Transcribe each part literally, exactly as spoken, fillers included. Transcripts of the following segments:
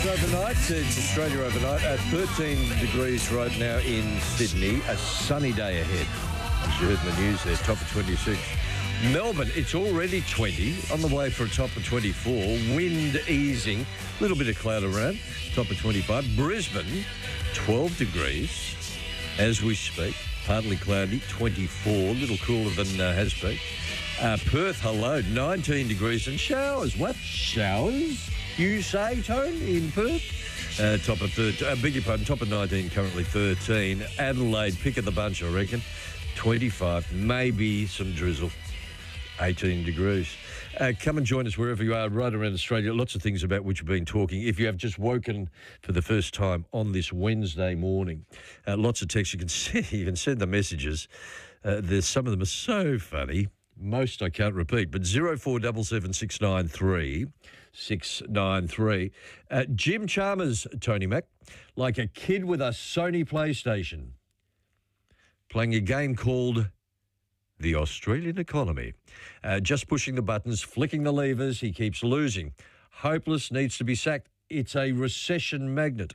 overnight. It's Australia overnight. At thirteen degrees right now in Sydney. A sunny day ahead. As you heard in the news there, top of twenty-six. Melbourne, it's already twenty. On the way for a top of twenty-four. Wind easing. A little bit of cloud around. Top of twenty-five. Brisbane, twelve degrees as we speak. Partly cloudy, twenty-four. A little cooler than uh, has been. Uh, Perth, hello, nineteen degrees and showers. What? Showers? You say, Tone, in Perth? Uh, top of thirteen, uh, beg your pardon, top of nineteen, currently thirteen. Adelaide, pick of the bunch, I reckon. twenty-five, maybe some drizzle. eighteen degrees. Uh, come and join us wherever you are, right around Australia. Lots of things about which we've been talking. If you have just woken for the first time on this Wednesday morning, uh, lots of texts. You can send, you can send the messages. Uh, there's some of them are so funny. Most I can't repeat, but zero four seven seven six nine three six nine three. Uh, Jim Chalmers, Tony Mac, like a kid with a Sony PlayStation, playing a game called The Australian Economy. Uh, just pushing the buttons, flicking the levers, he keeps losing. Hopeless, needs to be sacked. It's a recession magnet.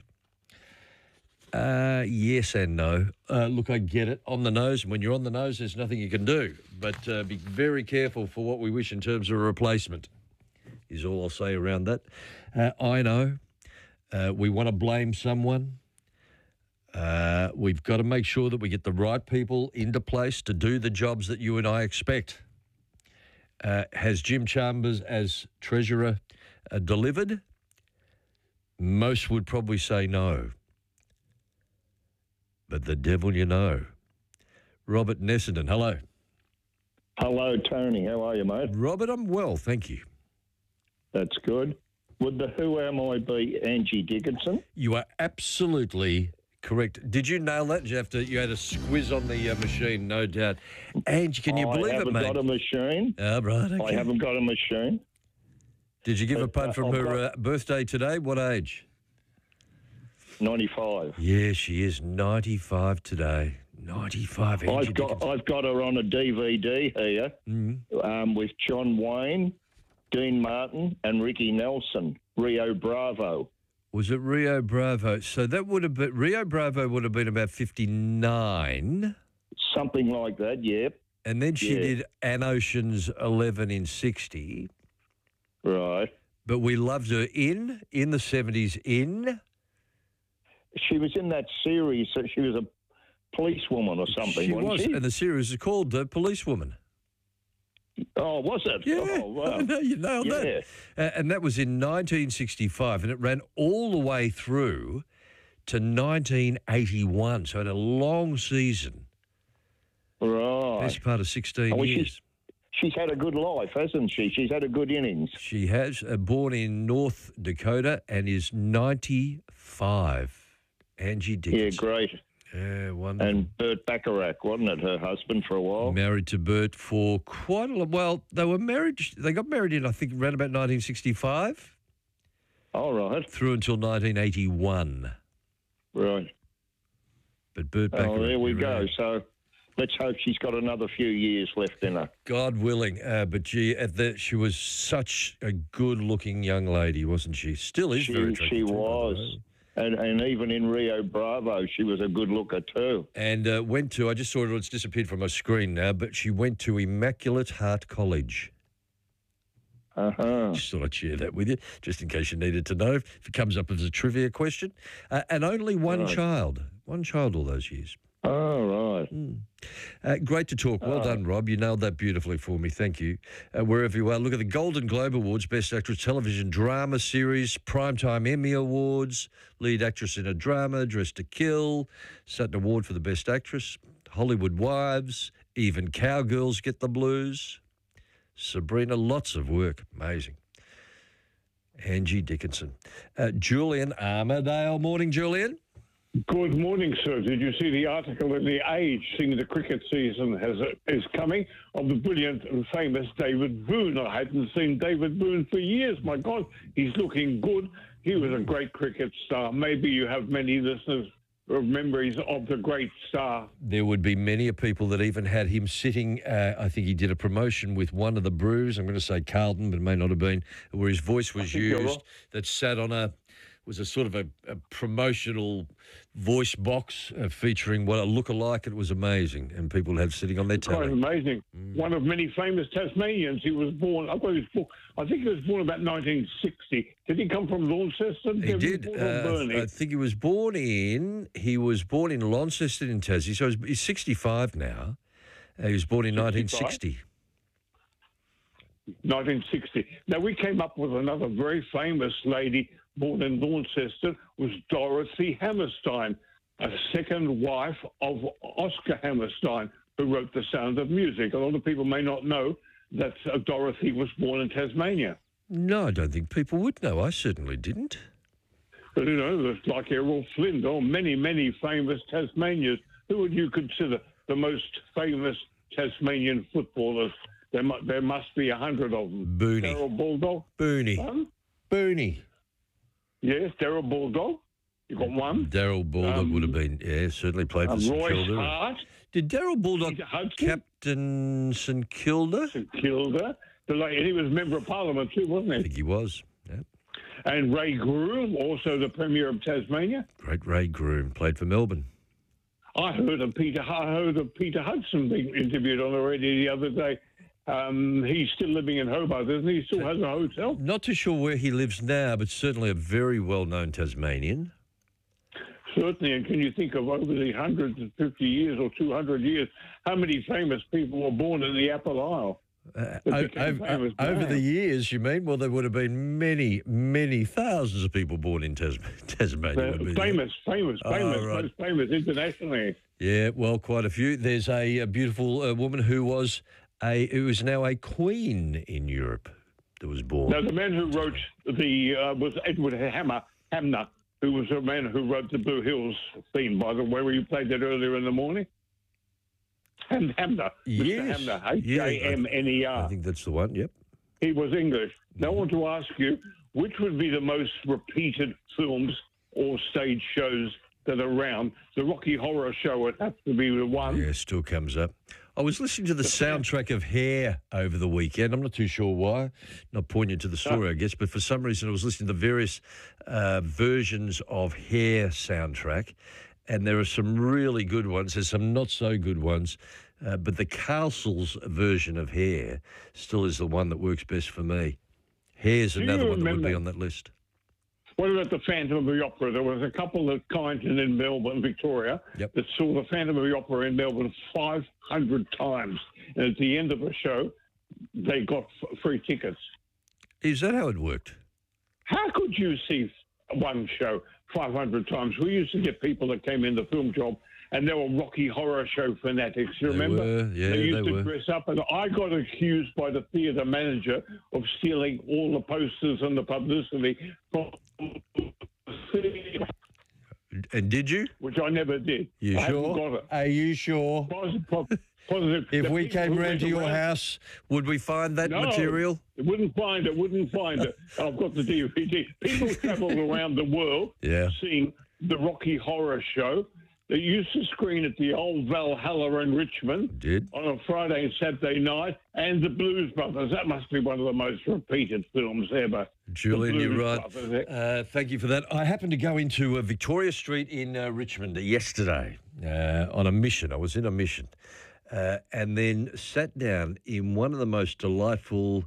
Uh, yes and no. Uh, look, I get it. On the nose, and when you're on the nose, there's nothing you can do. But uh, be very careful for what we wish in terms of a replacement, is all I'll say around that. Uh, I know uh, we want to blame someone. Uh, we've got to make sure that we get the right people into place to do the jobs that you and I expect. Uh, has Jim Chalmers as Treasurer uh, delivered? Most would probably say no. But the devil you know. Robert Nessendon, hello. Hello, Tony. How are you, mate? Robert, I'm well, thank you. That's good. Would the Who Am I be Angie Dickinson? You are absolutely correct. Did you nail that? Did you have to? You had a squiz on the uh, machine, no doubt. Angie, can you I believe it, mate? I haven't got a machine. Oh, right, okay. I haven't got a machine. Did you give but, a punt uh, from I've her got... uh, birthday today? What age? ninety-five. Yeah, she is ninety-five today. ninety-five. Angie I've got Dickinson. I've got her on a D V D here Mm-hmm. um, with John Wayne, Dean Martin, and Ricky Nelson. Rio Bravo. Was it Rio Bravo? So that would have been Rio Bravo would have been about fifty-nine. Something like that. Yep. And then she Yeah. did An Ocean's Eleven in sixty. Right. But we loved her in in the seventies. In She was in that series. So she was a policewoman or something. she wasn't was, she? and the series is called The Policewoman. Oh, was it? Yeah, Oh, wow. I know, you nailed Yeah. that. Uh, and that was in nineteen sixty-five, and it ran all the way through to nineteen eighty-one. So it had a long season. Right. Best part of sixteen Oh, well, years. she's, she's had a good life, hasn't she? She's had a good innings. She has, uh, born in North Dakota and is ninety-five. Angie Dickinson. Yeah, great. Yeah, wonderful. And Bert Bacharach, wasn't it, her husband for a while? Married to Bert for quite a long. Well, they were married. They got married in, I think, around about nineteen sixty-five. All right. Through until nineteen eighty-one. Right. But Bert Bacharach. Oh, there we you're go. right. So let's hope she's got another few years left in her. God willing. Uh, but gee, at the, she was such a good-looking young lady, wasn't she? Still is She, very attractive. she too, by the was. way. And, and even in Rio Bravo, she was a good looker too. And uh, went to, I just saw it, it's disappeared from my screen now, but she went to Immaculate Heart College. Uh-huh. Just thought I'd share that with you, just in case you needed to know if it comes up as a trivia question. Uh, and only one Right. child, one child all those years. Oh, right. Mm. Uh, great to talk. Well Oh. done, Rob. You nailed that beautifully for me. Thank you. Uh, wherever you are, look at the Golden Globe Awards, Best Actress Television Drama Series, Primetime Emmy Awards, Lead Actress in a Drama, Dressed to Kill, Sutton Award for the Best Actress, Hollywood Wives, even Cowgirls get the blues. Sabrina, lots of work. Amazing. Angie Dickinson. Uh, Julian Armadale. Morning, Julian. Good morning, sir. Did you see the article in The Age saying the cricket season has is coming of the brilliant and famous David Boone? I hadn't seen David Boone for years. My God, he's looking good. He was a great cricket star. Maybe you have many listeners memories of the great star. There would be many of people that even had him sitting, uh, I think he did a promotion with one of the brews, I'm going to say Carlton, but it may not have been, where his voice was you're used, right. that sat on a, was a sort of a, a promotional voice box uh, featuring what a look-alike. It was amazing, and people had sitting on their Quite telly. amazing. Mm. One of many famous Tasmanians. He was born, I, he was born, I think he was born about nineteen sixty. Did he come from Launceston? He did. Uh, I think he was born in, he was born in Launceston in Tassie, so he's sixty-five now. Uh, he was born in nineteen sixty. nineteen sixty. Now, we came up with another very famous lady born in Launceston, was Dorothy Hammerstein, a second wife of Oscar Hammerstein, who wrote The Sound of Music. A lot of people may not know that uh, Dorothy was born in Tasmania. No, I don't think people would know. I certainly didn't. But, you know, there's like Errol Flynn, or many, many famous Tasmanians. Who would you consider the most famous Tasmanian footballers? There, mu- there must be a hundred of them. Booney. Daryl Bulldog. Booney. One? Booney. Yes, Daryl Bulldog. You got one. Daryl Bulldog um, would have been, yeah, certainly played for um, St Royce Kilda. Hart. Did Daryl Bulldog captain St Kilda? St Kilda. The, and he was a member of Parliament too, wasn't he? I think he was, yeah. And Ray Groom, also the Premier of Tasmania. Great Ray Groom, played for Melbourne. I heard of Peter. I heard of Peter Hudson being interviewed on the radio the other day. Um, he's still living in Hobart, isn't he? He still has a hotel. Not too sure where he lives now, but certainly a very well-known Tasmanian. Certainly, and can you think of over the one hundred fifty years or two hundred years, how many famous people were born in the Apple Isle? Uh, over, over the years, you mean? Well, there would have been many, many thousands of people born in Tas- Tasmania. Famous, famous, famous, oh, right. most famous internationally. Yeah, well, quite a few. There's a, a beautiful uh, woman who was a who is now a queen in Europe that was born. Now, the man who wrote the uh, was Edward Hammer, Hamner, who was the man who wrote the Blue Hills theme, by the way, where you played that earlier in the morning. Ham- Hamner. Yes. Mister Hamner, H A M N E R. I think that's the one, yep. He was English. Now, I want to ask you, which would be the most repeated films or stage shows that are around? The Rocky Horror Show would have to be the one. Yeah, still comes up. I was listening to the soundtrack of Hair over the weekend. I'm not too sure why. Not poignant to the story, I guess, but for some reason I was listening to the various uh, versions of Hair soundtrack, and there are some really good ones. There's some not so good ones, uh, but the Castles version of Hair still is the one that works best for me. Hair's Do another you one that would be remember- on that list. What about the Phantom of the Opera? There was a couple of Kyneton in Melbourne, Victoria, Yep. that saw the Phantom of the Opera in Melbourne five hundred times. And at the end of the show, they got f- free tickets. Is that how it worked? How could you see one show five hundred times? We used to get people that came in the film job, and they were Rocky Horror Show fanatics. You They remember? were, yeah, they used they to were. dress up, and I got accused by the theatre manager of stealing all the posters and the publicity from the theatre, And did you? which I never did. You I haven't sure? got it. Are you sure? Positive. positive. If The we people came who round went to your around- house, would we find that No, material? Wouldn't find it, wouldn't find it. I've got the D V D. People travelled around the world Yeah. seeing the Rocky Horror Show. They used to screen at the old Valhalla in Richmond Did. on a Friday and Saturday night, and the Blues Brothers. That must be one of the most repeated films ever. Julian, The you're Blues right. Brothers. Uh, thank you for that. I happened to go into uh, Victoria Street in uh, Richmond yesterday uh, on a mission. I was in a mission uh, and then sat down in one of the most delightful,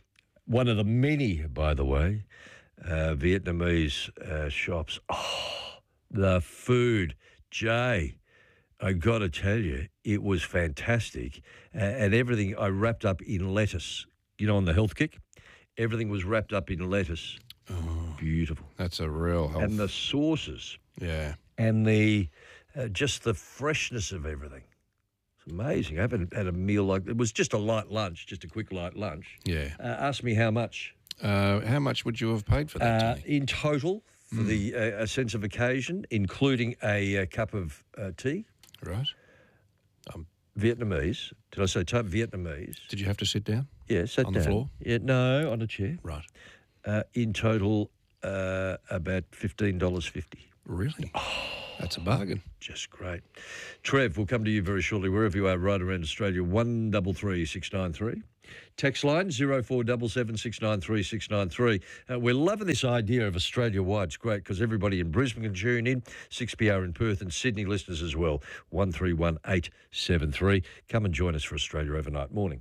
one of the many, by the way, uh, Vietnamese uh, shops. Oh, the food. Jay, I got to tell you, it was fantastic. Uh, and everything I wrapped up in lettuce. You know, on the health kick, everything was wrapped up in lettuce. Oh, Beautiful. that's a real help. And the sauces yeah. and the uh, just the freshness of everything. It's amazing. I haven't had a meal like it was just a light lunch, just a quick light lunch. Yeah. Uh, ask me how much. Uh, how much would you have paid for that, Uh, Tony? in total, for Mm. the uh, a sense of occasion, including a, uh cup of uh, tea, Right. Vietnamese. Did I say t- Vietnamese? Did you have to sit down? Yeah, sat On down. the floor? Yeah, no, on a chair. Right. Uh, in total, uh, about fifteen dollars fifty. Really? That's a bargain. Just great. Trev, we'll come to you very shortly, wherever you are, right around Australia, one double three six nine three. Text line zero four seven seven six nine three six nine three. Uh, we're loving this idea of Australia-wide. It's great because everybody in Brisbane can tune in, six P R in Perth and Sydney listeners as well, one three one eight seven three. Come and join us for Australia Overnight. Morning.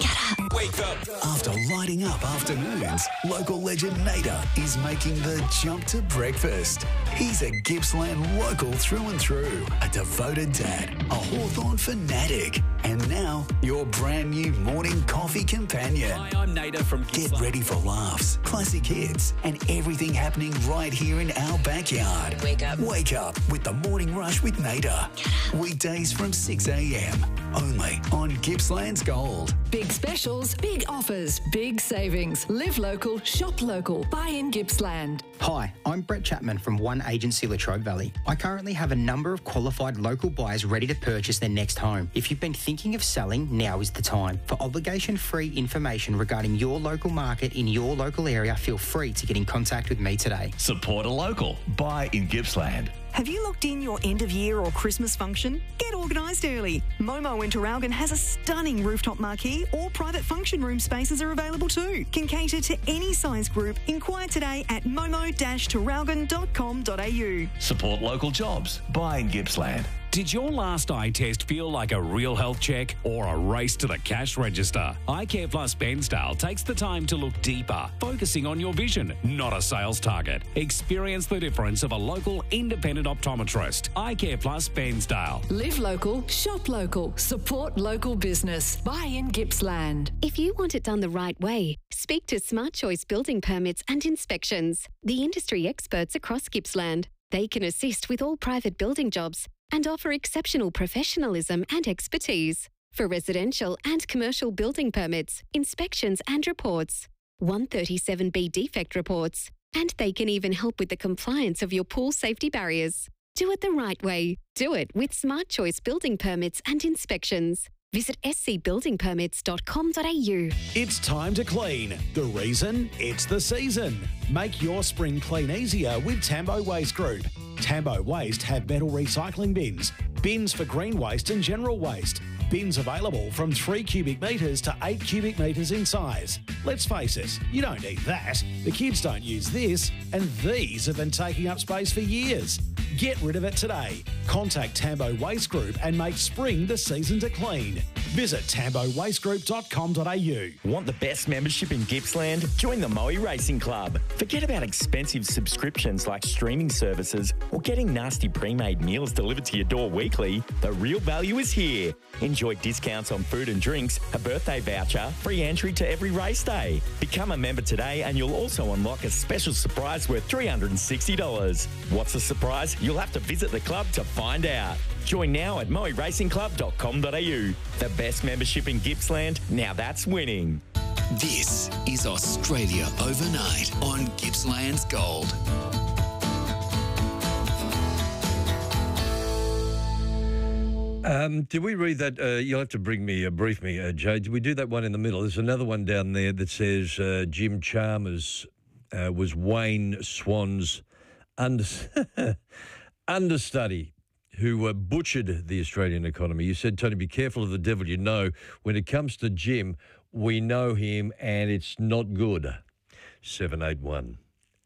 Wake up. After lighting up afternoons, local legend Nader is making the jump to breakfast. He's a Gippsland local through and through, a devoted dad, a Hawthorn fanatic, and now your brand new morning coffee companion. Hi, I'm Nader from Get Gippsland. ready for laughs, classic hits, and everything happening right here in our backyard. Wake up. Wake up with the Morning Rush with Nader. Weekdays from six a.m. only on Gippsland's Gold. Big specials, big offers, big savings. Live local, shop local. Buy in Gippsland. Hi, I'm Brett Chapman from One Agency Latrobe Valley. I currently have a number of qualified local buyers ready to purchase their next home. If you've been thinking of selling, now is the time. For obligation-free information regarding your local market in your local area, feel free to get in contact with me today. Support a local. Buy in Gippsland. Have you locked in your end of year or Christmas function? Get organised early. Momo in Terralgan has a stunning rooftop marquee, or private function room spaces are available too. Can cater to any size group. Inquire today at momo dash terralgan dot com dot a u. Support local jobs. Buy in Gippsland. Did your last eye test feel like a real health check or a race to the cash register? iCare Plus Bensdale takes the time to look deeper, focusing on your vision, not a sales target. Experience the difference of a local independent optometrist. iCare Plus Bensdale. Live local, shop local, support local business. Buy in Gippsland. If you want it done the right way, speak to Smart Choice Building Permits and Inspections, the industry experts across Gippsland. They can assist with all private building jobs and offer exceptional professionalism and expertise for residential and commercial building permits, inspections and reports, one thirty-seven B defect reports, and they can even help with the compliance of your pool safety barriers. Do it the right way. Do it with Smart Choice Building Permits and Inspections. Visit s c building permits dot com dot a u. It's time to clean. The reason? It's the season. Make your spring clean easier with Tambo Waste Group. Tambo Waste have metal recycling bins, bins for green waste and general waste. Bins available from three cubic metres to eight cubic metres in size. Let's face it, you don't need that. The kids don't use this, and these have been taking up space for years. Get rid of it today. Contact Tambo Waste Group and make spring the season to clean. Visit tambo waste group dot com dot a u. Want the best membership in Gippsland? Join the Moe Racing Club. Forget about expensive subscriptions like streaming services or getting nasty pre-made meals delivered to your door weekly. The real value is here. Enjoy discounts on food and drinks, a birthday voucher, free entry to every race day. Become a member today and you'll also unlock a special surprise worth three hundred sixty dollars. What's the surprise? You'll have to visit the club to find out. Join now at moe racing club dot com dot a u. The best membership in Gippsland, now that's winning. This is Australia Overnight on Gippsland's Gold. Um, did we read that? Uh, you'll have to bring me, uh, brief me, uh, Jay. Did we do that one in the middle? There's another one down there that says uh, Jim Chalmers uh, was Wayne Swan's under understudy who uh, butchered the Australian economy. You said, Tony, be careful of the devil you know. When it comes to Jim, we know him and it's not good. seven eight one.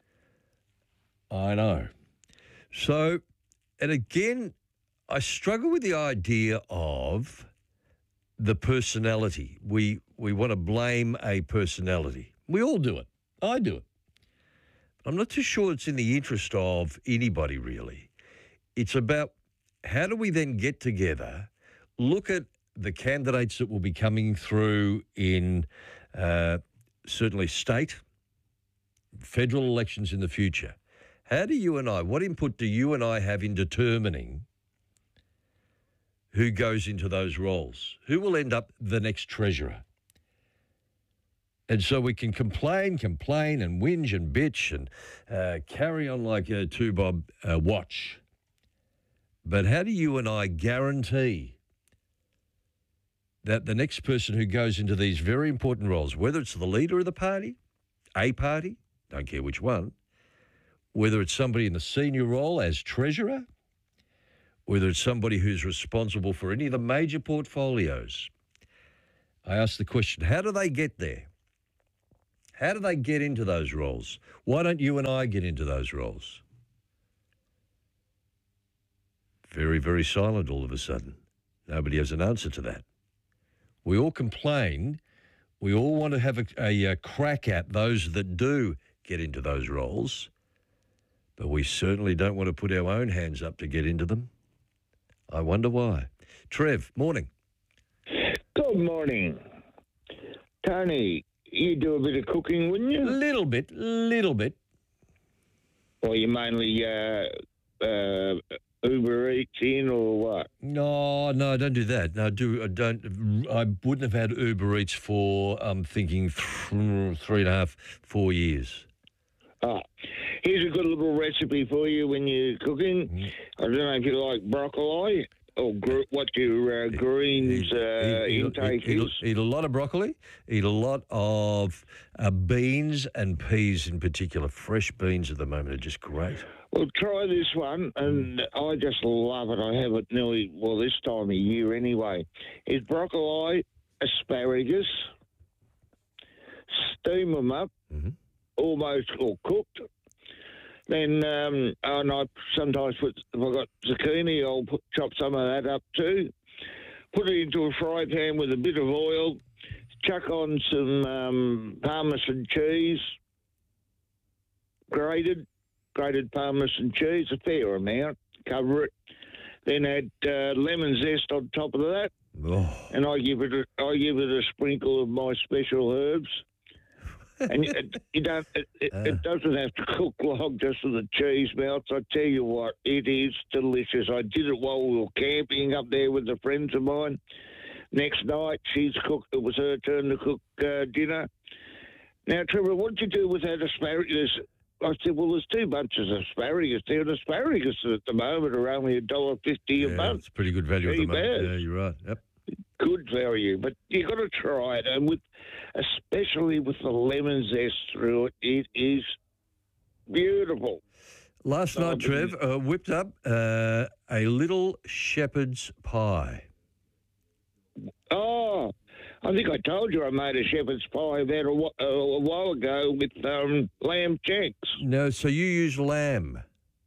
I know. So, and again, I struggle with the idea of the personality. We we want to blame a personality. We all do it. I do it. I'm not too sure it's in the interest of anybody, really. It's about how do we then get together, look at the candidates that will be coming through in uh, certainly state, federal elections in the future. How do you and I, what input do you and I have in determining who goes into those roles? Who will end up the next treasurer? And so we can complain, complain and whinge and bitch and uh, carry on like a two-bob uh, watch. But how do you and I guarantee that the next person who goes into these very important roles, whether it's the leader of the party, a party, don't care which one, whether it's somebody in the senior role as treasurer, whether it's somebody who's responsible for any of the major portfolios, I ask the question, how do they get there? How do they get into those roles? Why don't you and I get into those roles? Very, very silent all of a sudden. Nobody has an answer to that. We all complain. We all want to have a, a, a crack at those that do get into those roles, but we certainly don't want to put our own hands up to get into them. I wonder why. Trev, morning. Good morning. Tony, you do a bit of cooking, wouldn't you? Little bit, little bit. Well, you mainly uh, uh, Uber Eats in or what? No, no, don't do that. No, do I don't. I wouldn't have had Uber Eats for I'm thinking th- three and a half, four years. Ah, here's a good little recipe for you when you're cooking. Mm. I don't know if you like broccoli or gr- what your uh, greens eat, uh, eat, intake eat, is. Eat, eat a lot of broccoli. Eat a lot of uh, beans and peas in particular. Fresh beans at the moment are just great. Well, try this one, and I just love it. I have it nearly, well, this time of year anyway. It's broccoli, asparagus, steam them up, mm-hmm. almost all cooked. Then, um, and I sometimes put, if I've got zucchini, I'll put, chop some of that up too. Put it into a fry pan with a bit of oil, chuck on some um, Parmesan cheese, grated. grated Parmesan cheese, a fair amount, cover it. Then add uh, lemon zest on top of that, oh. and I give it a, I give it a sprinkle of my special herbs. And it, you don't, it, it, uh. it doesn't have to cook long just so the cheese melts. I tell you what, it is delicious. I did it while we were camping up there with the friends of mine. Next night, she's cooked. It was her turn to cook uh, dinner. Now, Trevor, what did you do with that asparagus? I said, well, there's two bunches of asparagus there, and asparagus at the moment are only a dollar fifty a yeah, month. It's pretty good value Pretty at the moment. bad. Yeah, you're right. Yep. Good value, but you got to try it, and with especially with the lemon zest through it, it is beautiful. Last So night, I've been- Trev, uh, whipped up uh, a little shepherd's pie. Oh, I think I told you I made a shepherd's pie about a, wh- a while ago with um, lamb shanks. No, so you use lamb.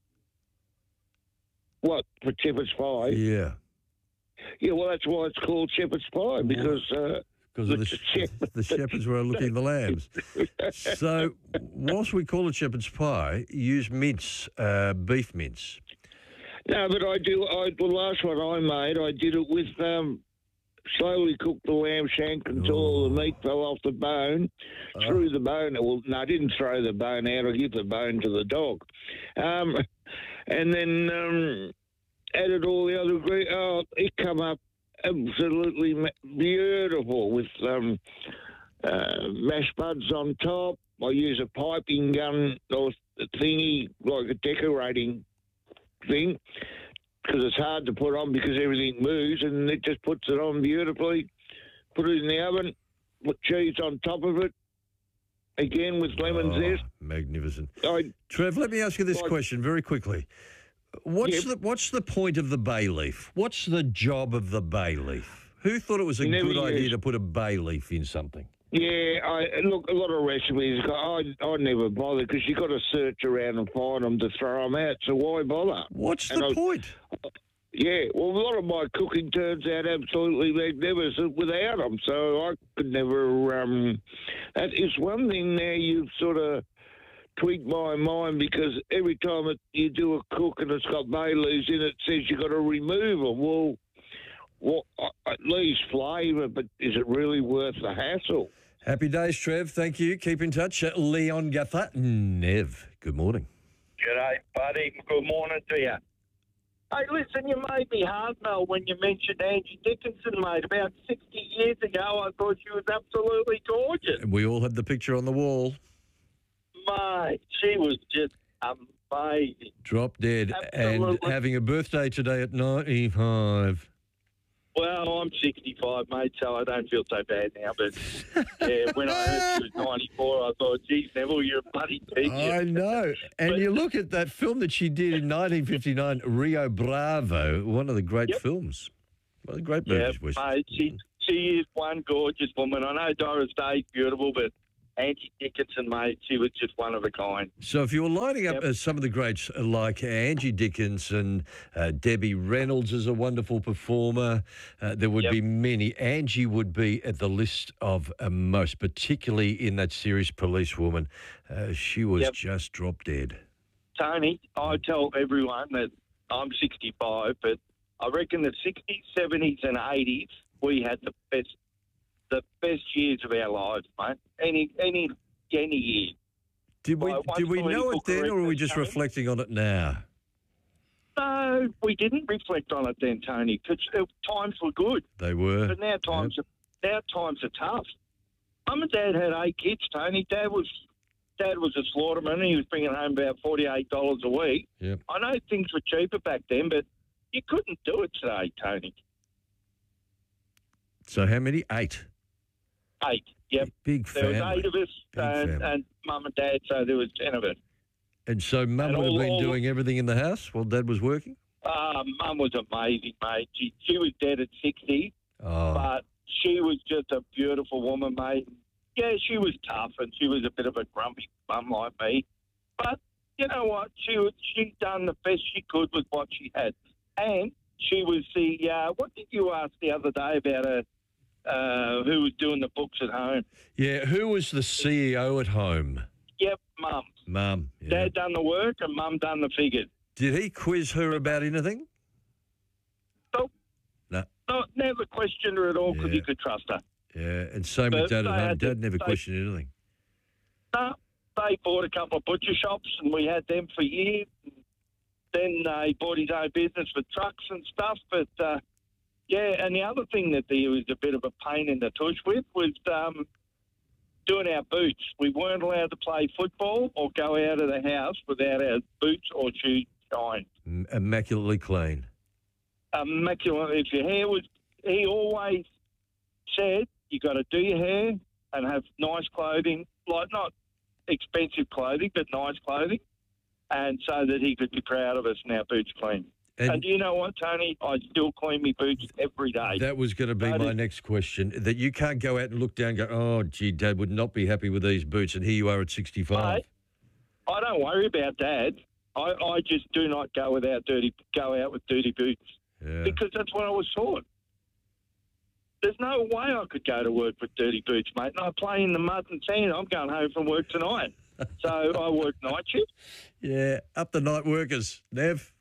What, for shepherd's pie? Yeah. Yeah, well, that's why it's called shepherd's pie, because... Uh, Because of the, sh- the shepherds were looking the lambs. So, whilst we call it shepherd's pie, use mince, uh, beef mince. No, but I do. I, the last one I made, I did it with um, slowly cooked the lamb shank until all the meat fell off the bone. Oh. Threw the bone. Well, no, I didn't throw the bone out. I give the bone to the dog, um, and then um, added all the other ingredients. Oh, it come up absolutely beautiful with um, uh, mashed buds on top. I use a piping gun or thingy, like a decorating thing, because it's hard to put on because everything moves, and it just puts it on beautifully. Put it in the oven, put cheese on top of it, again with lemon Oh, zest. magnificent. I, Trev, let me ask you this Like- question very quickly. What's Yep. the what's the point of the bay leaf? What's the job of the bay leaf? Who thought it was a Never good idea used- to put a bay leaf in something? Yeah, I look, a lot of recipes, I, I never bother because you got to search around and find them to throw them out, so why bother? What's And the I- point? Yeah, well, a lot of my cooking turns out absolutely magnificent without them, so I could never. Um, that is one thing now you've sort of tweaked my mind, because every time it, you do a cook and it's got bay leaves in it, it says you've got to remove them. Well, well, at least flavour, but is it really worth the hassle? Happy days, Trev. Thank you. Keep in touch. Uh, Leon Guther. Nev, good morning. G'day, buddy. Good morning to you. Hey, listen, you made me hard, Mel, when you mentioned Angie Dickinson, mate. About sixty years ago, I thought she was absolutely gorgeous. We all had the picture on the wall. Mate, she was just amazing. Drop dead. Absolutely. And having a birthday today at ninety-five. Well, I'm sixty-five, mate, so I don't feel so bad now. But yeah, when I heard she was ninety-four, I thought, geez, Neville, you're a bloody peak. I know. And But- you look at that film that she did in nineteen fifty-nine, Rio Bravo, one of the great Yep. films. One of the great Yeah, movies. West. mate, she, she is one gorgeous woman. I know Doris Day's beautiful, but Angie Dickinson, mate, she was just one of a kind. So if you were lining up Yep. uh, some of the greats uh, like Angie Dickinson, uh, Debbie Reynolds is a wonderful performer. Uh, there would Yep. be many. Angie would be at the list of uh, most, particularly in that series Policewoman. Uh, she was Yep. just drop dead. Tony, I tell everyone that I'm sixty-five, but I reckon the sixties, seventies and eighties, we had the best the best years of our lives, mate. Any any any year. Did we Like, once did we Lloydie know it Booker then, or are we Records just came- reflecting on it now? No, we didn't reflect on it then, Tony, because times were good. They were. But now times are now times are tough. Mum and Dad had eight kids, Tony. Dad was Dad was a slaughterman. He was bringing home about forty-eight dollars a week. Yep. I know things were cheaper back then, but you couldn't do it today, Tony. So how many? Eight. Eight. Yep. Big There family. was eight of us, Big and, family. and Mum and Dad, so there was ten of us. And so Mum And would have all- been all- doing everything in the house while Dad was working? Uh, Mum was amazing, mate. She, she was dead at sixty, Oh. but she was just a beautiful woman, mate. Yeah, she was tough, and she was a bit of a grumpy mum like me. But you know what? She was, she done the best she could with what she had. And she was the, uh, what did you ask the other day about her, uh, who was doing the books at home? Yeah, who was the C E O at home? Yep, Mum. Mum. Yeah. Dad done the work, and Mum done the figures. Did he quiz her about anything? Nope. No. No, never questioned her at all because Yeah. he could trust her. Yeah, and same But with Dad they at home. had to- Dad never they- questioned anything. No, they bought a couple of butcher shops, and we had them for years. Then uh, he bought his own business for trucks and stuff. But, uh, yeah, and the other thing that he was a bit of a pain in the tush with was um, doing our boots. We weren't allowed to play football or go out of the house without our boots or shoes shined. M- Immaculately clean. Immaculate. If your hair was, he always said, you got to do your hair and have nice clothing, like not expensive clothing, but nice clothing, and so that he could be proud of us and our boots clean. And- And, you know what, Tony? I still clean my boots every day. That was going to be But my it- next question. That you can't go out and look down and go, oh, gee, Dad would not be happy with these boots. And here you are at sixty-five. Mate, I don't worry about Dad. I, I just do not go without dirty, go out with dirty boots Yeah. because that's what I was taught. There's no way I could go to work with dirty boots, mate. And I play in the mud and sand. I'm going home from work tonight. So I work night shift. Yeah, up the night workers, Nev.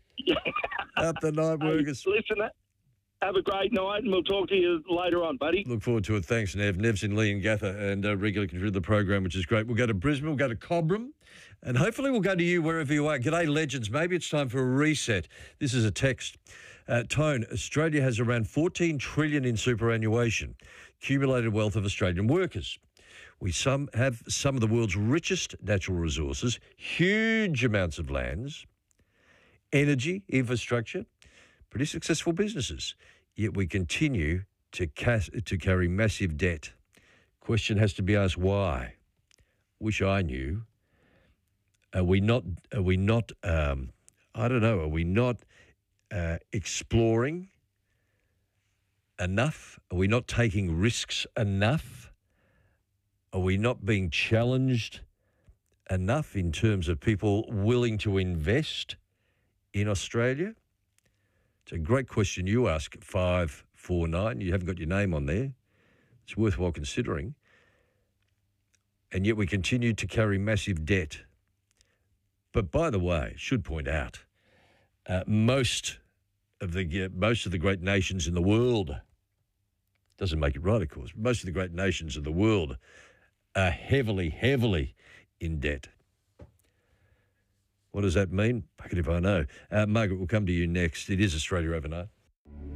Up the night Hey, workers. listen, have a great night, and we'll talk to you later on, buddy. Look forward to it. Thanks, Nev. Nev's in Leongatha and uh, regularly contributed to the program, which is great. We'll go to Brisbane, we'll go to Cobram, and hopefully we'll go to you wherever you are. G'day, legends. Maybe it's time for a reset. This is a text. Uh, Tone, Australia has around fourteen trillion in superannuation, accumulated wealth of Australian workers. We some have some of the world's richest natural resources, huge amounts of lands, energy, infrastructure, pretty successful businesses. Yet we continue to cas- to carry massive debt. Question has to be asked: why? Wish I knew. Are we not? Are we not? Um, I don't know. Are we not uh, exploring enough? Are we not taking risks enough? Are we not being challenged enough in terms of people willing to invest in Australia? It's a great question you ask, five four nine. You haven't got your name on there. It's worthwhile considering. And yet we continue to carry massive debt. But by the way, should point out, uh, most of the uh, most of the great nations in the world, doesn't make it right, of course, most of the great nations of the world are heavily, heavily in debt. What does that mean? Bucket if I know. Uh, Margaret, we'll come to you next. It is Australia Overnight.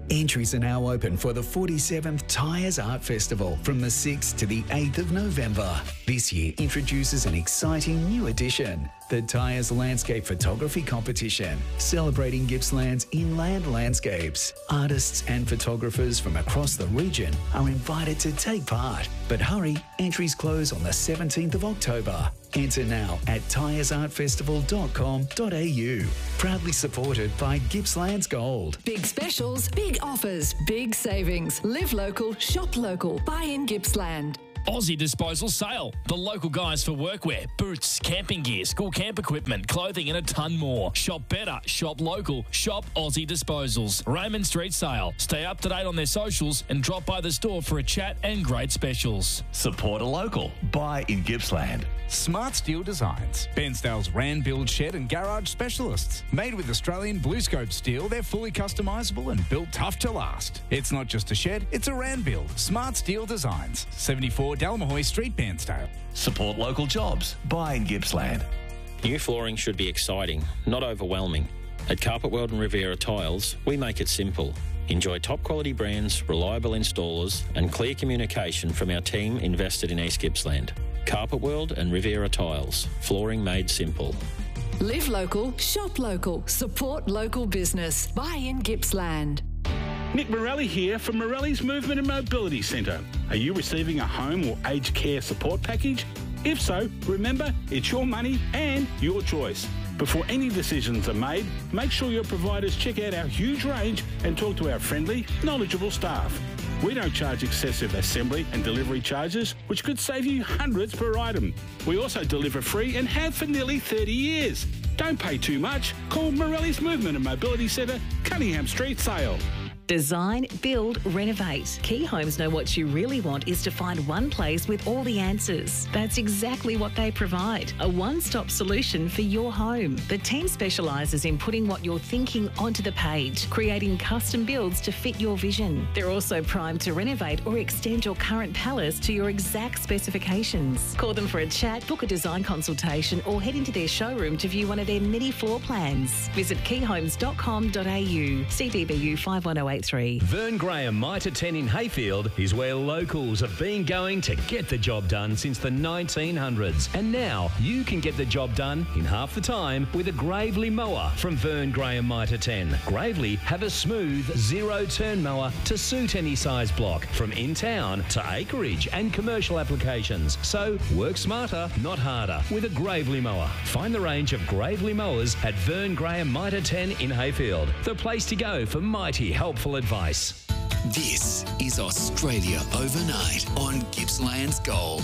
Entries are now open for the forty-seventh Tyres Art Festival from the sixth to the eighth of November. This year introduces an exciting new edition, the Tyres Landscape Photography Competition, celebrating Gippsland's inland landscapes. Artists and photographers from across the region are invited to take part. But hurry, entries close on the seventeenth of October. Enter now at tyres art festival dot com dot a u. Proudly supported by Gippsland's Gold. Big specials, big offers, big savings. Live local, shop local. Buy in Gippsland. Aussie Disposal Sale. The local guys for workwear, boots, camping gear, school camp equipment, clothing and a ton more. Shop better, shop local, shop Aussie Disposals. Raymond Street Sale. Stay up to date on their socials and drop by the store for a chat and great specials. Support a local. Buy in Gippsland. Smart Steel Designs. Bairnsdale's Rand Build Shed and Garage Specialists. Made with Australian Blue Scope steel, they're fully customisable and built tough to last. It's not just a shed, it's a Rand Build. Smart Steel Designs. seventy-four Dalmahoy Street, Bairnsdale. Support local jobs. Buy in Gippsland. New flooring should be exciting, not overwhelming. At Carpet World and Riviera Tiles, we make it simple. Enjoy top quality brands, reliable installers and clear communication from our team invested in East Gippsland. Carpet World and Riviera Tiles. Flooring made simple. Live local, shop local, support local business. Buy in Gippsland. Nick Morelli here from Morelli's Movement and Mobility Centre. Are you receiving a home or aged care support package? If so, remember, it's your money and your choice. Before any decisions are made, make sure your providers check out our huge range and talk to our friendly, knowledgeable staff. We don't charge excessive assembly and delivery charges, which could save you hundreds per item. We also deliver free and have for nearly thirty years. Don't pay too much. Call Morelli's Movement and Mobility Centre, Cunningham Street, Sale. Design, build, renovate. Key Homes know what you really want is to find one place with all the answers. That's exactly what they provide. A one-stop solution for your home. The team specialises in putting what you're thinking onto the page, creating custom builds to fit your vision. They're also primed to renovate or extend your current palace to your exact specifications. Call them for a chat, book a design consultation or head into their showroom to view one of their many floor plans. Visit key homes dot com dot a u. C D B U five one oh eight three. Vern Graham Mitre ten in Hayfield is where locals have been going to get the job done since the nineteen hundreds. And now you can get the job done in half the time with a Gravely mower from Vern Graham Mitre ten. Gravely have a smooth zero-turn mower to suit any size block, from in-town to acreage and commercial applications. So work smarter, not harder, with a Gravely mower. Find the range of Gravely mowers at Vern Graham Mitre ten in Hayfield. The place to go for mighty helpful advice. This is Australia Overnight on Gippsland's Gold.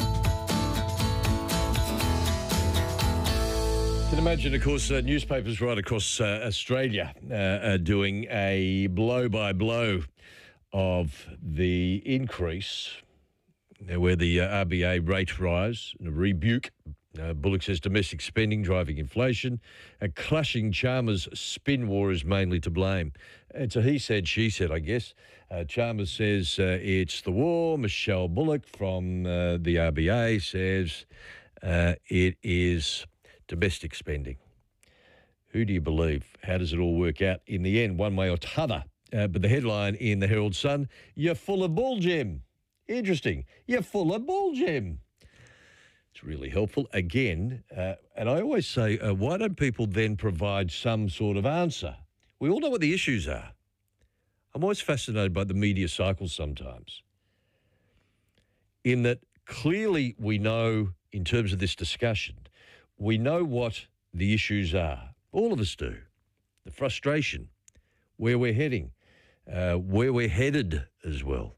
You can imagine, of course, uh, newspapers right across uh, Australia uh, are doing a blow-by-blow of the increase, uh, where the uh, R B A rate rise, and a rebuke. Uh, Bullock says domestic spending driving inflation. A clashing Chalmers spin war is mainly to blame. It's a he said, she said, I guess. Uh, Chalmers says uh, it's the war. Michelle Bullock from uh, the R B A says uh, it is domestic spending. Who do you believe? How does it all work out in the end, one way or t'other? Uh, but the headline in the Herald Sun, you're full of bull, Jim. Interesting. You're full of bull, Jim. It's really helpful. Again, uh, and I always say, uh, why don't people then provide some sort of answer? We all know what the issues are. I'm always fascinated by the media cycles sometimes, in that clearly we know, in terms of this discussion, we know what the issues are. All of us do. The frustration, where we're heading, uh, where we're headed as well.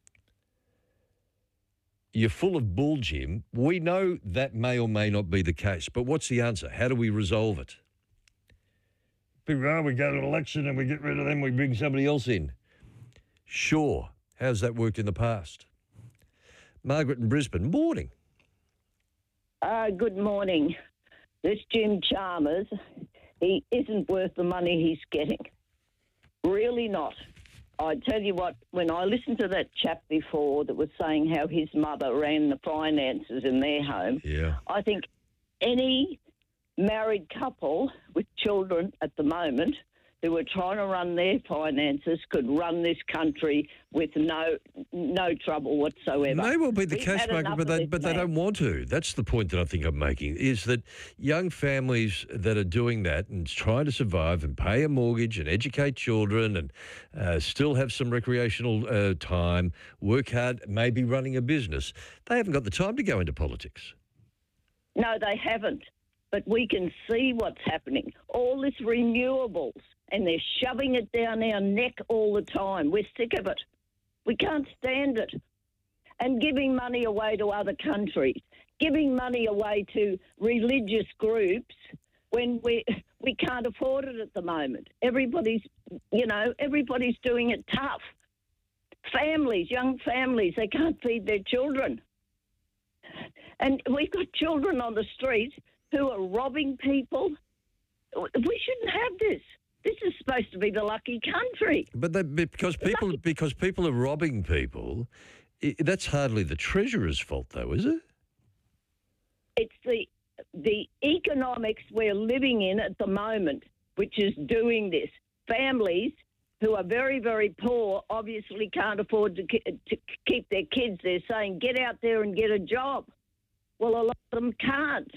You're full of bull, Jim. We know that may or may not be the case, but what's the answer? How do we resolve it? People, oh, we go to an election and we get rid of them, we bring somebody else in. Sure. How's that worked in the past? Margaret in Brisbane, morning. Uh, good morning. This Jim Chalmers, he isn't worth the money he's getting. Really not. I tell you what, when I listened to that chap before that was saying how his mother ran the finances in their home, yeah. I think any married couple with children at the moment who were trying to run their finances could run this country with no no trouble whatsoever. It may well be the We've case, had Margaret, enough but of they this but they man. don't want to. That's the point that I think I'm making, is that young families that are doing that and trying to survive and pay a mortgage and educate children and uh, still have some recreational uh, time, work hard, maybe running a business, they haven't got the time to go into politics. No, they haven't. But we can see what's happening. All this renewables, and they're shoving it down our neck all the time. We're sick of it. We can't stand it. And giving money away to other countries, giving money away to religious groups when we we can't afford it at the moment. Everybody's, you know, everybody's doing it tough. Families, young families, they can't feed their children. And we've got children on the street who are robbing people. We shouldn't have this. This is supposed to be the lucky country. But they, because people lucky. because people are robbing people, I, that's hardly the Treasurer's fault, though, is it? It's the the economics we're living in at the moment, which is doing this. Families who are very, very poor obviously can't afford to, to keep their kids. They're saying, get out there and get a job. Well, a lot of them can't.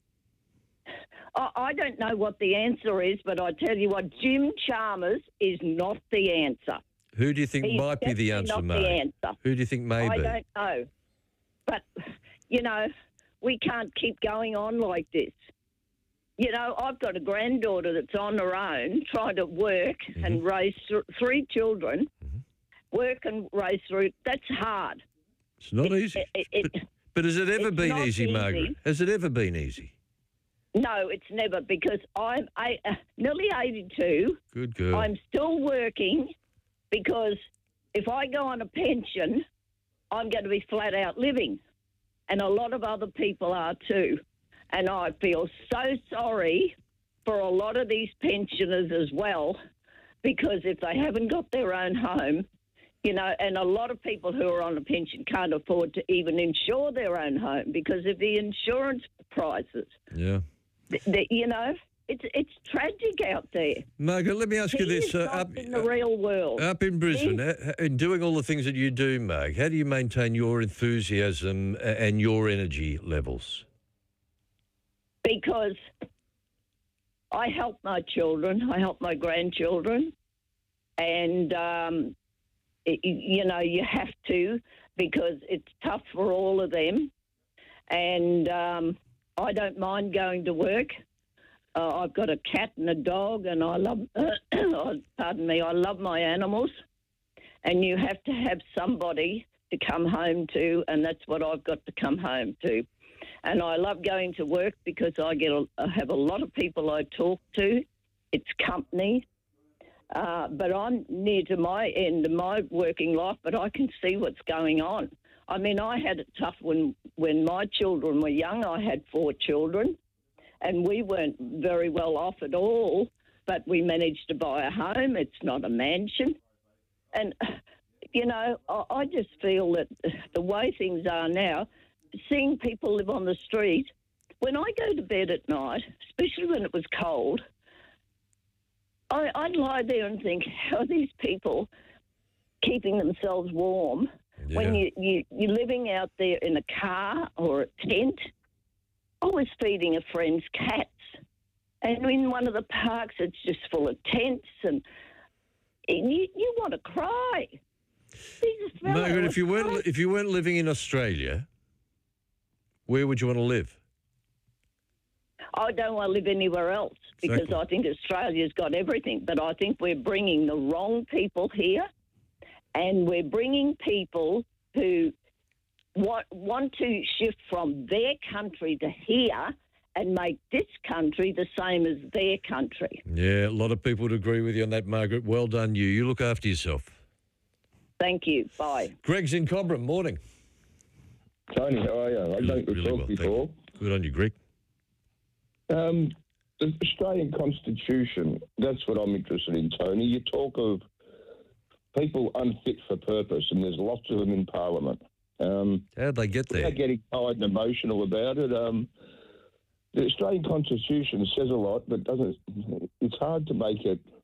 I don't know what the answer is, but I tell you what, Jim Chalmers is not the answer. Who do you think He's might be the answer, not May? the answer. Who do you think may I be? don't know. But, you know, we can't keep going on like this. You know, I've got a granddaughter that's on her own trying to work mm-hmm. and raise th- three children, mm-hmm. work and raise three. That's hard. It's not it, easy. It, it, but, but has it ever been easy, easy, Margaret? Has it ever been easy? No, it's never, because I'm I, uh, nearly eighty-two. Good girl. I'm still working because if I go on a pension, I'm going to be flat out living. And a lot of other people are too. And I feel so sorry for a lot of these pensioners as well, because if they haven't got their own home, you know, and a lot of people who are on a pension can't afford to even insure their own home because of the insurance prices. Yeah. The, you know, it's it's tragic out there. Margaret, let me ask you he this. Is Uh, not up in the real world. Up in Brisbane, He, uh, in doing all the things that you do, Marg, how do you maintain your enthusiasm and your energy levels? Because I help my children, I help my grandchildren, and, um, it, you know, you have to, because it's tough for all of them. And um, I don't mind going to work. Uh, I've got a cat and a dog, and I love, pardon me, I love my animals. And you have to have somebody to come home to, and that's what I've got to come home to. And I love going to work because I get a, I have a lot of people I talk to. It's company. Uh, but I'm near to my end of my working life, but I can see what's going on. I mean, I had it tough when, when my children were young. I had four children, and we weren't very well off at all, but we managed to buy a home. It's not a mansion. And, you know, I, I just feel that the way things are now, seeing people live on the street, when I go to bed at night, especially when it was cold, I, I'd lie there and think, how are these people keeping themselves warm yeah. when you, you, you're living out there in a car or a tent? I was feeding a friend's cats, and in one of the parks, it's just full of tents, and you, you want to cry. Margaret, if you weren't if you weren't living in Australia, where would you want to live? I don't want to live anywhere else because exactly. I think Australia's got everything, but I think we're bringing the wrong people here, and we're bringing people who want, want to shift from their country to here and make this country the same as their country. Yeah, a lot of people would agree with you on that, Margaret. Well done, you. You look after yourself. Thank you. Bye. Greg's in Cobram. Morning. Tony, how are you? I really, don't really talk well, before. Good on you, Greg. Um, the Australian Constitution, that's what I'm interested in, Tony. You talk of people unfit for purpose, and there's lots of them in Parliament. Um, How'd they get there? They're getting tired and emotional about it. Um, the Australian Constitution says a lot, but doesn't. It's hard to make it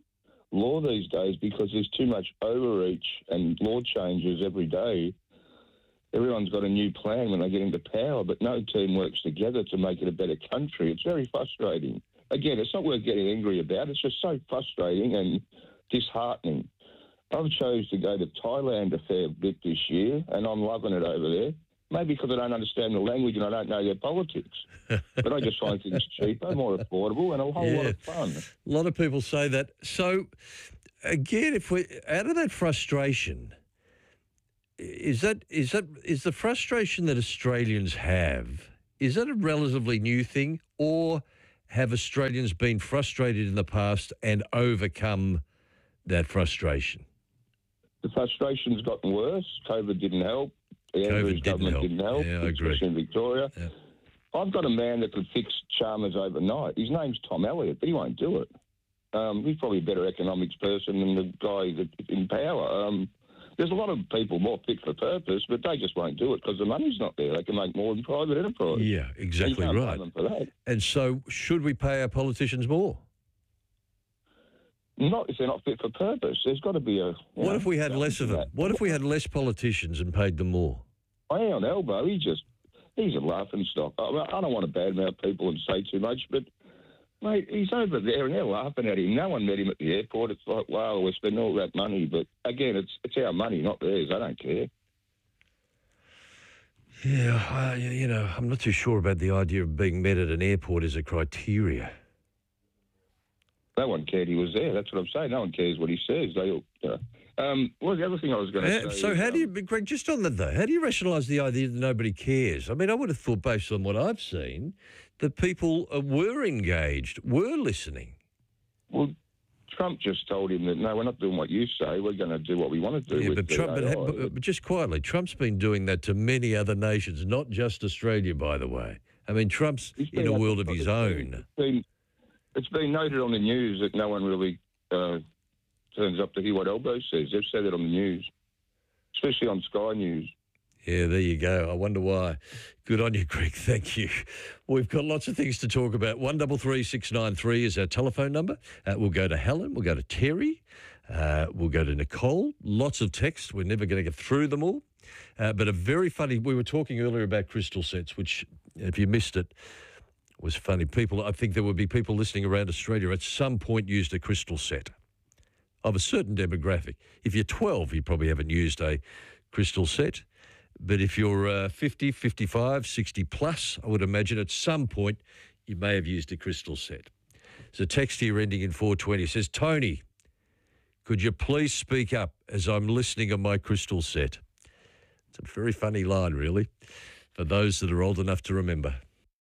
law these days because there's too much overreach and law changes every day. Everyone's got a new plan when they get into power, but no team works together to make it a better country. It's very frustrating. Again, it's not worth getting angry about. It's just so frustrating and disheartening. I've chose to go to Thailand a fair bit this year, and I'm loving it over there. Maybe because I don't understand the language and I don't know their politics. But I just find things cheaper, more affordable, and a whole Yeah. lot of fun. A lot of people say that. So, again, if we out of that frustration, is that is that is the frustration that Australians have? Is that a relatively new thing, or have Australians been frustrated in the past and overcome that frustration? The frustration's gotten worse. COVID didn't help. The Andrews didn't government help. didn't help, Yeah, I agree. especially in Victoria. I've got a man that could fix Chalmers overnight. His name's Tom Elliott, but he won't do it. Um, he's probably a better economics person than the guy that's in power. Um, there's a lot of people more fit for purpose, but they just won't do it because the money's not there. They can make more than private enterprise. Yeah, exactly And you can't right. blame them for that. And so, should we pay our politicians more? Not if they're not fit for purpose. There's got to be a... What if we had less of them? What if we had less politicians and paid them more? on Elbow, he just, he's a laughing stock. I, I don't want to badmouth people and say too much, but, mate, he's over there and they're laughing at him. No one met him at the airport. It's like, wow, we're spending all that money. But, again, it's it's our money, not theirs. I don't care. Yeah, I, you know, I'm not too sure about the idea of being met at an airport as a criteria. No one cared he was there. That's what I'm saying. No one cares what he says. They all, you know. Um, what was the other thing I was going to Uh, say? so is, how um, do you, Greg, just on that though, how do you rationalise the idea that nobody cares? I mean, I would have thought, based on what I've seen, that people uh, were engaged, were listening. Well, Trump just told him that, no, we're not doing what you say. We're going to do what we want to do. Yeah, with but the Trump, but, A I. but, but just quietly, Trump's been doing that to many other nations, not just Australia, by the way. I mean, Trump's He's in been a up- world of his it's own. Been, been, it's been noted on the news that no one really uh, turns up to hear what Elbow says. They've said it on the news, especially on Sky News. Yeah, there you go. I wonder why. Good on you, Greg. Thank you. We've got lots of things to talk about. One double three six nine three is our telephone number. Uh, we'll go to Helen. We'll go to Terry. Uh, we'll go to Nicole. Lots of texts. We're never going to get through them all. Uh, but a very funny. We were talking earlier about crystal sets, which, if you missed it, was funny. People. I think there would be people listening around Australia at some point used a crystal set of a certain demographic. If you're twelve, you probably haven't used a crystal set. But if you're uh, fifty, fifty-five, sixty plus, I would imagine at some point you may have used a crystal set. There's a text here ending in four twenty. It says, Tony, could you please speak up as I'm listening on my crystal set? It's a very funny line, really, for those that are old enough to remember.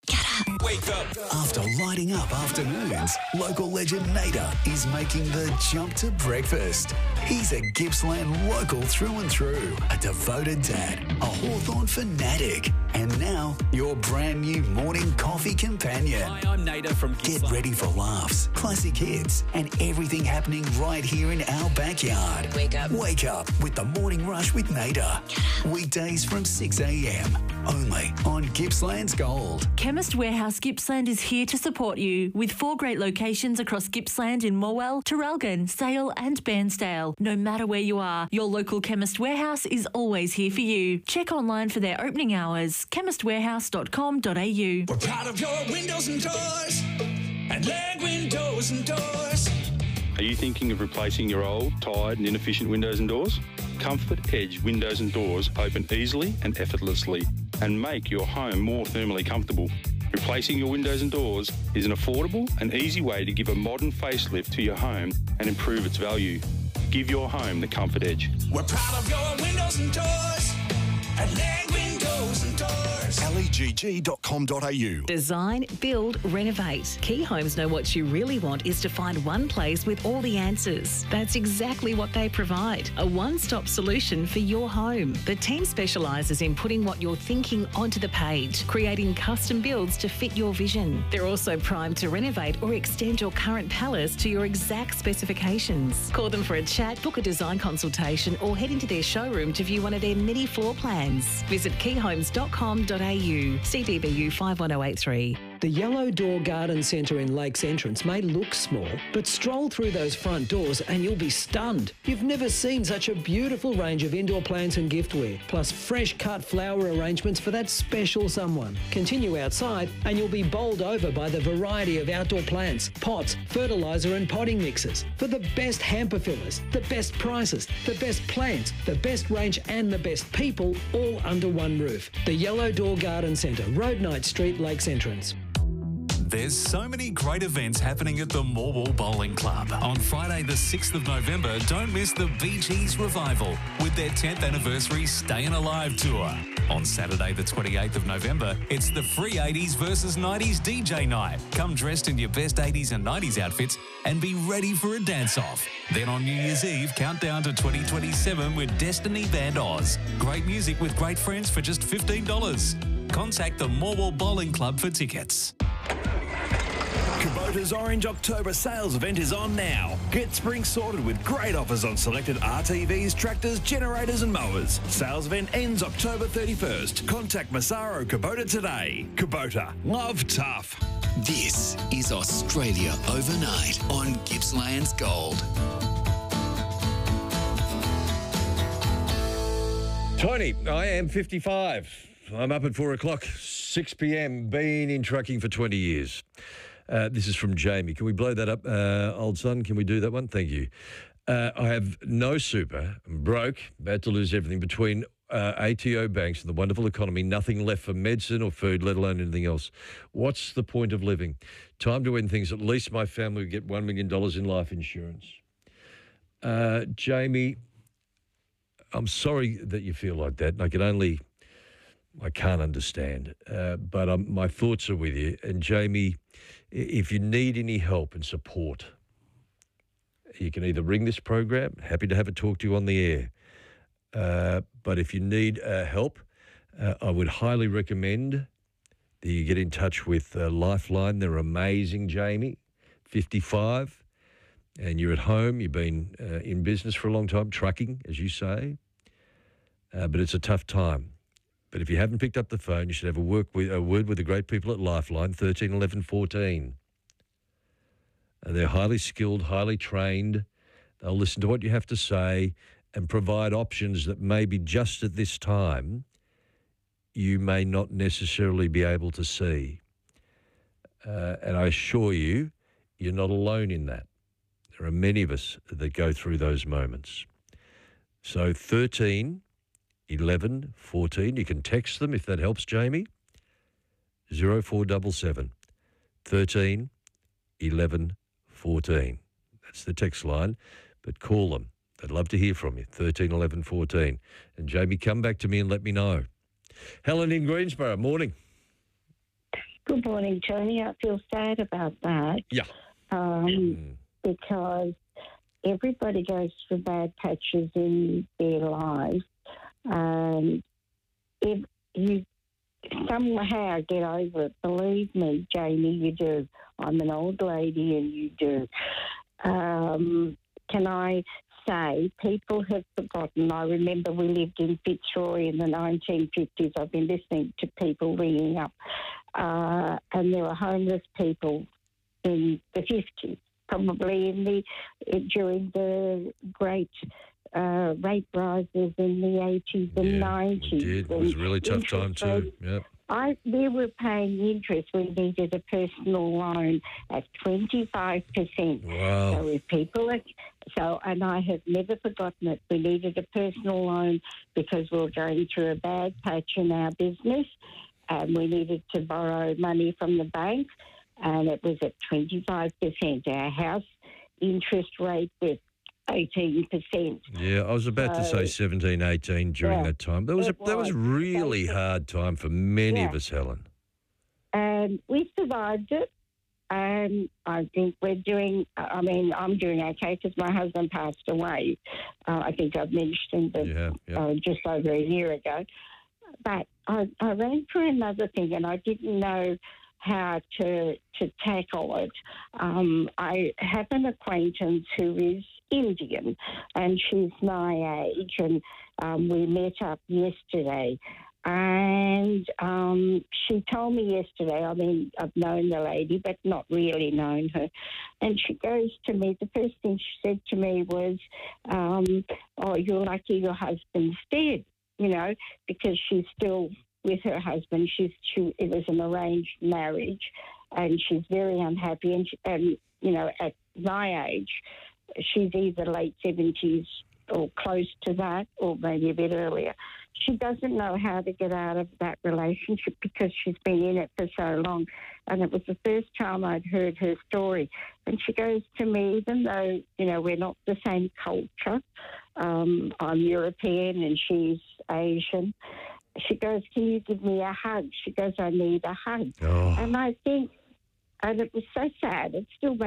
Wake up. After lighting up afternoons, local legend Nader is making the jump to breakfast. He's a Gippsland local through and through, a devoted dad, a Hawthorn fanatic, and now your brand new morning coffee companion. Hi, I'm Nader from Get ready for laughs, classic hits, and everything happening right here in our backyard. Wake up. Wake up with the Morning Rush with Nader. Weekdays from six a.m. only on Gippsland's Gold. Chemist Warehouse Gippsland is here to support you with four great locations across Gippsland in Morwell, Traralgon, Sale and Bairnsdale. No matter where you are, your local Chemist Warehouse is always here for you. Check online for their opening hours, chemist warehouse dot com dot a u. We're proud of your windows and doors and Land Windows and Doors. Are you thinking of replacing your old, tired and inefficient windows and doors? Comfort Edge windows and doors open easily and effortlessly and make your home more thermally comfortable. Replacing your windows and doors is an affordable and easy way to give a modern facelift to your home and improve its value. Give your home the Comfort Edge. We're proud of your windows and doors and Land Windows and Doors. L E G G dot com dot a u. Design, build, renovate. Key Homes know what you really want is to find one place with all the answers. That's exactly what they provide. A one-stop solution for your home. The team specialises in putting what you're thinking onto the page, creating custom builds to fit your vision. They're also primed to renovate or extend your current palace to your exact specifications. Call them for a chat, book a design consultation or head into their showroom to view one of their many floor plans. Visit key homes dot com dot a u. C D B U five one zero eight three. The Yellow Door Garden Centre in Lakes Entrance may look small, but stroll through those front doors and you'll be stunned. You've never seen such a beautiful range of indoor plants and giftware, plus fresh cut flower arrangements for that special someone. Continue outside and you'll be bowled over by the variety of outdoor plants, pots, fertiliser and potting mixes. For the best hamper fillers, the best prices, the best plants, the best range and the best people, all under one roof. The Yellow Door Garden Centre, Road Knight Street, Lakes Entrance. There's so many great events happening at the Morwell Bowling Club. On Friday the sixth of November, don't miss the Bee Gees Revival with their tenth anniversary Stayin' Alive tour. On Saturday the twenty-eighth of November, it's the Free eighties versus nineties D J night. Come dressed in your best eighties and nineties outfits and be ready for a dance-off. Then on New Year's Eve, countdown to twenty twenty-seven with Destiny Band Oz. Great music with great friends for just fifteen dollars. Contact the Morwell Bowling Club for tickets. Kubota's Orange October sales event is on now. Get spring sorted with great offers on selected R T Vs, tractors, generators and mowers. Sales event ends October thirty-first. Contact Massaro Kubota today. Kubota, love tough. This is Australia Overnight on Gippsland's Gold. Tony, I am fifty-five. I'm up at four o'clock, six p.m, been in trucking for twenty years. Uh, this is from Jamie. Can we blow that up, uh, old son? Can we do that one? Thank you. Uh, I have no super. I'm broke, about to lose everything between uh, A T O banks and the wonderful economy. Nothing left for medicine or food, let alone anything else. What's the point of living? Time to end things. At least my family would get one million dollars in life insurance. Uh, Jamie, I'm sorry that you feel like that. I can only... I can't understand, uh, but um, my thoughts are with you. And Jamie, if you need any help and support, you can either ring this program, happy to have a talk to you on the air. Uh, but if you need uh, help, uh, I would highly recommend that you get in touch with uh, Lifeline. They're amazing, Jamie, fifty-five, and you're at home. You've been uh, in business for a long time, trucking, as you say, uh, but it's a tough time. But if you haven't picked up the phone, you should have a, work with, a word with the great people at Lifeline, thirteen eleven fourteen. Uh, they're highly skilled, highly trained. They'll listen to what you have to say and provide options that maybe just at this time you may not necessarily be able to see. Uh, and I assure you, you're not alone in that. There are many of us that go through those moments. So thirteen eleven fourteen. You can text them if that helps, Jamie. zero four seven seven thirteen eleven fourteen. That's the text line, but call them. They'd love to hear from you. thirteen eleven fourteen. And Jamie, come back to me and let me know. Helen in Greensboro, morning. Good morning, Tony. I feel sad about that. Yeah. Um, mm. Because everybody goes through bad patches in their lives. Um, if you somehow get over it, believe me, Jamie, you do. I'm an old lady and you do. Um, can I say, people have forgotten. I remember we lived in Fitzroy in the nineteen fifties. I've been listening to people ringing up, uh, and there were homeless people in the fifties, probably in the during the great uh, rate rises in the eighties and yeah, nineties. We did. It was a really tough time too. Yep. I, we were paying interest. We needed a personal loan at twenty-five percent. Wow. So if people are, so, and I have never forgotten it. We needed a personal loan because we were going through a bad patch in our business and we needed to borrow money from the bank, and it was at twenty-five percent. Our house interest rate was eighteen percent. Yeah, I was about so, to say seventeen, eighteen during yeah, that time. That was a, was. that was really hard time for many yeah. of us, Helen. And we survived it. And I think we're doing, I mean, I'm doing okay because my husband passed away. Uh, I think I've mentioned it yeah, yeah. uh, just over a year ago. But I, I ran for another thing and I didn't know how to to tackle it. Um, I have an acquaintance who is Indian and she's my age, and um, we met up yesterday. And um, she told me yesterday, I mean, I've known the lady, but not really known her. And she goes to me, the first thing she said to me was, um, oh, you're lucky your husband's dead, you know, because she's still with her husband. She's, she, it was an arranged marriage, and she's very unhappy. And, she, and, you know, at my age, she's either late seventies or close to that, or maybe a bit earlier. She doesn't know how to get out of that relationship because she's been in it for so long. And it was the first time I'd heard her story. And she goes to me, even though, you know, we're not the same culture, um, I'm European and she's Asian, she goes, can you give me a hug? She goes, I need a hug. Oh. And I think, and it was so sad, it still